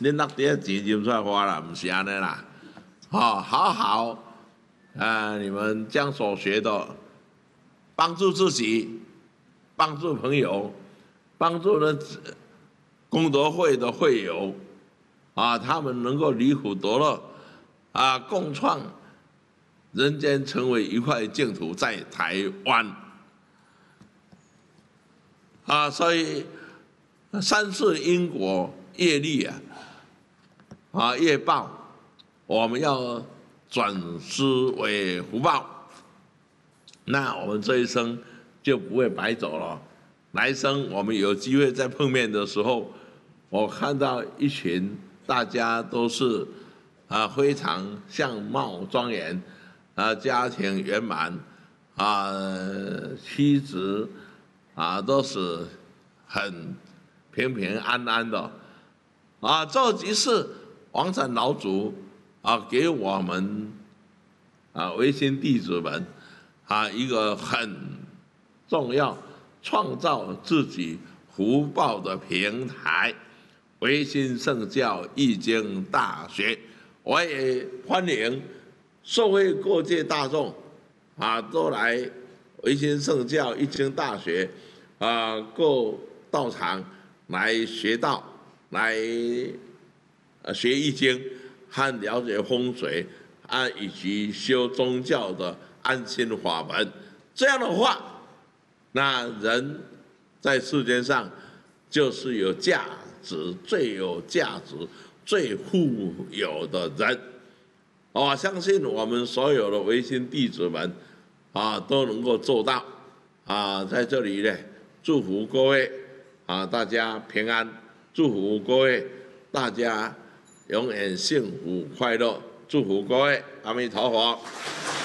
恁拿这钱就出来花啦，不是安尼啦。好好你们将所学的帮助自己，帮助朋友，帮助呢功德会的会友他们能够离苦得乐共创人间，成为一块净土，在台湾所以三世因果业力业报，我们要转施为福报，那我们这一生就不会白走了。来生我们有机会再碰面的时候，我看到一群大家都是非常相貌庄严家庭圆满妻子都是很平平安安的这即是王禅老祖给我们唯心弟子们一个很重要创造自己福报的平台。唯心圣教易经大学，我也欢迎社会各界大众都来唯心圣教易经大学各道场来学道，来学易经和了解风水以及修宗教的安心法门。这样的话，那人在世间上就是有价值、最有价值、最富有的人。我相信我们所有的唯心弟子们都能够做到在这里呢，祝福各位大家平安，祝福各位大家永远幸福快乐，祝福各位，阿弥陀佛。